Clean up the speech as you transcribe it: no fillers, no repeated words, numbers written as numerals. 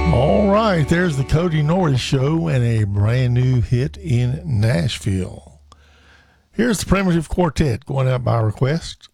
All right, there's the Cody Norris Show and a brand new hit in Nashville. Here's the Primitive Quartet going out by request.